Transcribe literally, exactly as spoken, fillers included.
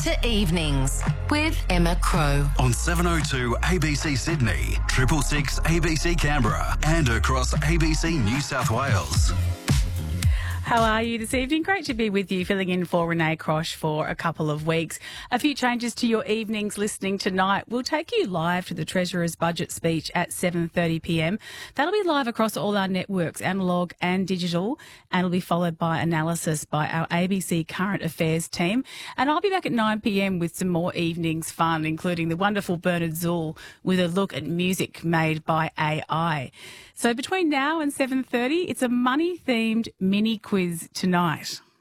to Evenings with Emma Crow. On seven oh two A B C Sydney, triple six A B C Canberra, and across A B C New South Wales. How are you this evening? Great to be with you, filling in for Renee Crosh for a couple of weeks. A few changes to your evenings listening tonight. We'll take you live to the Treasurer's budget speech at seven thirty p m. That'll be live across all our networks, analogue and digital, and it'll be followed by analysis by our A B C Current Affairs team. And I'll be back at nine p m with some more evenings fun, including the wonderful Bernard Zool with a look at music made by A I. So between now and seven thirty, it's a money-themed mini quiz tonight.